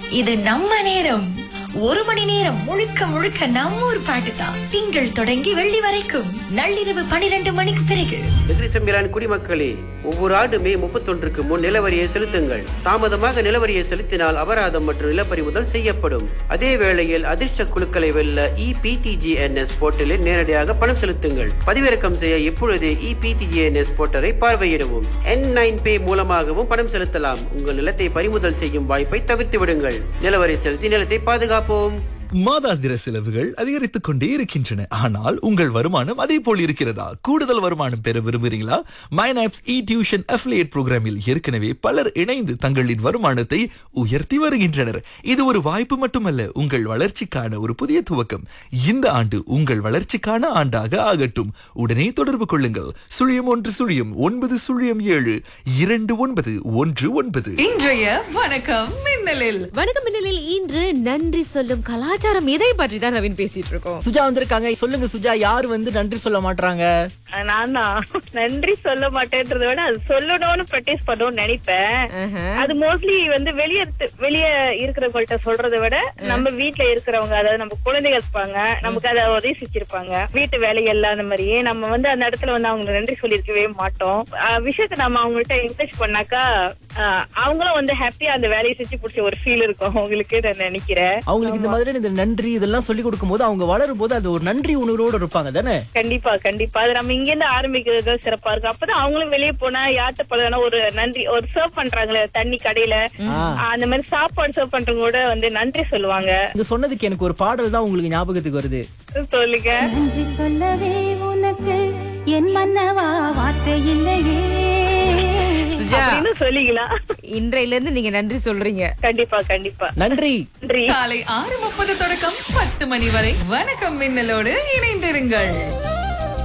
இது நம்ம நேரம். ஒரு மணி நேரம் முழுக்க முழுக்க நம்ம ஊர் பாட்டு தான். திங்கள் தொடங்கி வெள்ளி வரைக்கும் நள்ளிரவு 12 மணிக்கு பிறகு. எதிரி செம்பிலான் குடிமக்களே, ஒவ்வொரு ஆண்டு மே 31க்கு முன் நிலவரியை செலுத்துங்கள். தாமதமாக நிலவரியை செலுத்தினால் அபராதம் மற்றும் நிலப்பறிமுதல் செய்யப்படும். அதே வேளையில் அதிர்ஷ்ட குழுக்களை வெல்ல EPTGNS போர்ட்டலில் நேரடியாக பணம் செலுத்துங்கள். பதிவிறக்கம் செய்ய இப்பொழுதே EPTGNS போர்ட்டலை பார்வையிடவும். N9 Pay மூலமாகவும் பணம் செலுத்தலாம். உங்கள் நிலத்தை பறிமுதல் செய்யும் வாய்ப்பை தவிர்த்து விடுங்கள். நிலவரி செலுத்தி நிலத்தை பாதுகாப்போம். மாதாந்திர செலவுகள் அதிகரித்துக் கொண்டே இருக்கின்றன. ஆனால் உங்கள் வருமானம் அதே போல் இருக்கிறதா? கூடுதல் வருமானம் பெற விரும்புகிறீங்களா? மைனாப்ஸ் டியூஷன் அஃபிலியேட் புரோகிராமில் ஏற்கனவே பலர் இணைந்து தங்களின் வருமானத்தை உயர்த்தி வருகின்றனர். இது ஒரு வாய்ப்பு மட்டுமல்ல, உங்கள் வளர்ச்சிக்கான ஒரு புதிய துவக்கம். இந்த ஆண்டு உங்கள் வளர்ச்சிக்கான ஆண்டாக ஆகட்டும். உடனே தொடர்பு கொள்ளுங்கள். 01 இன்றைய வணக்கம் மின்னலில். வணக்கம் மின்னலில் இன்று நன்றி சொல்லும் கலாச்சாரம் இதை பற்றி தான் நவீன் பேசிட்டு இருக்கோம். சுஜா வந்திருக்காங்க. சொல்லுங்க சுஜா, யாரு நன்றி சொல்ல மாட்டாங்க? நான் தான் நன்றி சொல்ல மாட்டேன்றத விட அது சொல்லணும்னு ப்ராக்டிஸ் பண்ணணும்னு நினைப்பேன். அது மோஸ்ட்லி வெளியே இருக்கிறவங்கள்ட்ட சொல்றதை விட நம்ம வீட்டுல இருக்கிறவங்க, அதாவது நம்ம குழந்தைகள் இருப்பாங்க, நமக்கு அதை உதவி செஞ்சிருப்பாங்க, வீட்டு வேலைகள்லாம் அந்த மாதிரி நம்ம அந்த இடத்துல அவங்களுக்கு நன்றி சொல்லிருக்கவே மாட்டோம். விஷயத்த நம்ம அவங்கள்ட்ட என்கரேஜ் பண்ணாக்கா அவங்களும் ஹாப்பியா அந்த வேலையை செஞ்சு பிடிச்ச ஒரு ஃபீல் இருக்கும் அவங்களுக்கு. நான் நினைக்கிறேன் அவங்களுக்கு இந்த மாதிரி இந்த நன்றி இதெல்லாம் சொல்லி கொடுக்கும் போது அவங்க வளரும் போது அது ஒரு நன்றி உணர்வோடு இருப்பாங்க தானே? கண்டிப்பா கண்டிப்பா. அது நம்ம இங்க இருந்து ஆரம்பிக்கிறது சிறப்பா இருக்கும். அப்பதான் அவங்களும் வெளியே போனா யார்கிட்ட பழகினா ஒரு நன்றி, ஒரு சர்வ் பண்றாங்களே தண்ணி கடையில அந்த மாதிரி சாப்பாடு சர்வ் பண்றவங்க கூட நன்றி சொல்லுவாங்க. இது சொன்னதுக்கு எனக்கு ஒரு பாடல் தான் உங்களுக்கு ஞாபகத்துக்கு வருது. சொல்லுங்க. நன்றி சொல்லவே உனக்கு என் மன்னவா வார்த்தை இல்லையே. சுஜா, சொல்லிக்கலாம். இன்றையில இருந்து நீங்க நன்றி சொல்றீங்க. கண்டிப்பா கண்டிப்பா. நன்றி. காலை 6:30 தொடக்கம் 10 மணி வரை வணக்கம் மின்னலோடு இணைந்திருங்கள்.